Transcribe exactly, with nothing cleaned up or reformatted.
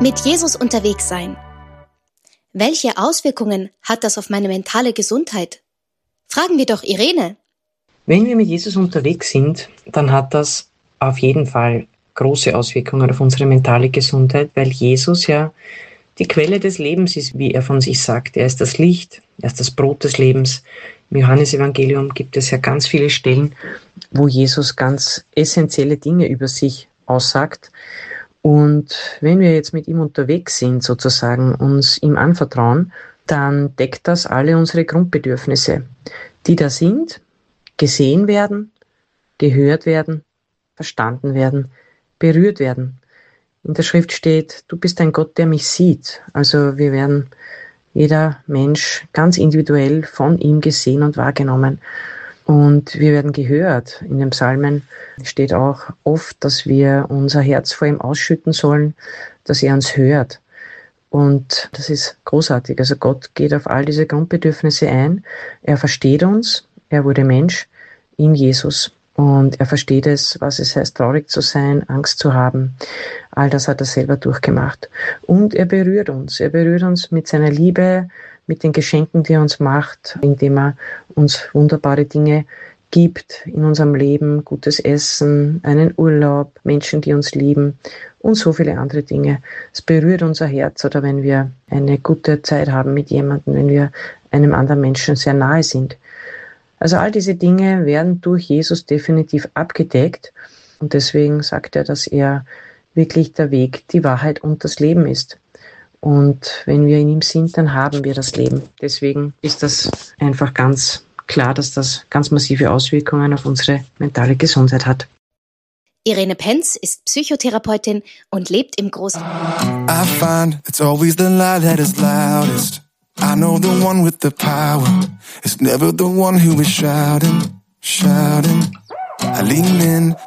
Mit Jesus unterwegs sein. Welche Auswirkungen hat das auf meine mentale Gesundheit? Fragen wir doch Irene. Wenn wir mit Jesus unterwegs sind, dann hat das auf jeden Fall große Auswirkungen auf unsere mentale Gesundheit, weil Jesus ja die Quelle des Lebens ist, wie er von sich sagt. Er ist das Licht, er ist das Brot des Lebens. Im Johannesevangelium gibt es ja ganz viele Stellen, wo Jesus ganz essentielle Dinge über sich aussagt. Und wenn wir jetzt mit ihm unterwegs sind, sozusagen, uns ihm anvertrauen, dann deckt das alle unsere Grundbedürfnisse, die da sind, gesehen werden, gehört werden, verstanden werden, berührt werden. In der Schrift steht, du bist ein Gott, der mich sieht. Also wir werden, jeder Mensch, ganz individuell von ihm gesehen und wahrgenommen. Und wir werden gehört. In den Psalmen steht auch oft, dass wir unser Herz vor ihm ausschütten sollen, dass er uns hört. Und das ist großartig. Also Gott geht auf all diese Grundbedürfnisse ein. Er versteht uns. Er wurde Mensch in Jesus. Und er versteht es, was es heißt, traurig zu sein, Angst zu haben. All das hat er selber durchgemacht. Und er berührt uns. Er berührt uns mit seiner Liebe, mit den Geschenken, die er uns macht, indem er uns wunderbare Dinge gibt in unserem Leben, gutes Essen, einen Urlaub, Menschen, die uns lieben und so viele andere Dinge. Es berührt unser Herz, oder wenn wir eine gute Zeit haben mit jemandem, wenn wir einem anderen Menschen sehr nahe sind. Also all diese Dinge werden durch Jesus definitiv abgedeckt und deswegen sagt er, dass er wirklich der Weg, die Wahrheit und das Leben ist. Und wenn wir in ihm sind, dann haben wir das Leben. Deswegen ist das einfach ganz klar, dass das ganz massive Auswirkungen auf unsere mentale Gesundheit hat. Irene Penz ist Psychotherapeutin und lebt im Großen. I find it's always the lie that is loudest. I know the one with the power. It's never the one who is shouting, shouting. I lean in.